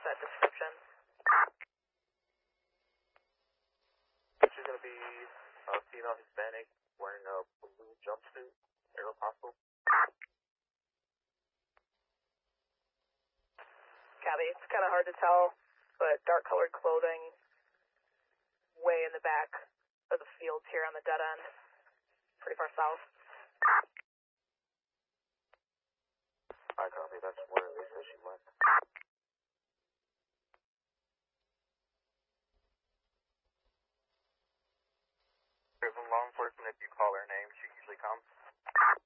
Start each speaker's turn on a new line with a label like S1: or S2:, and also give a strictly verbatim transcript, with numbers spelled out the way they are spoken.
S1: that description.
S2: She's going to be a female Hispanic wearing a blue jumpsuit. Is it possible?
S1: Copy. It's kind of hard to tell, but dark colored clothing way in the back of the fields here on the dead end. Pretty far south.
S2: I copy. That's where they said she went. From law enforcement, if you call her name, she usually comes.